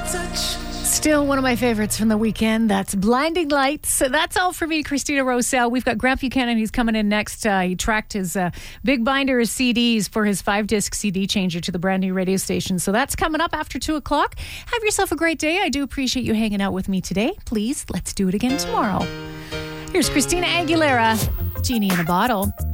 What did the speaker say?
Still one of my favorites from the weekend. That's Blinding Lights. So that's all for me, Christina Rosell. We've got Grant Buchanan. He's coming in next. He tracked his big binder of CDs for his 5-disc CD changer to the brand new radio station. So that's coming up after 2 o'clock. Have yourself a great day. I do appreciate you hanging out with me today. Please, let's do it again tomorrow. Here's Christina Aguilera, Genie in a Bottle.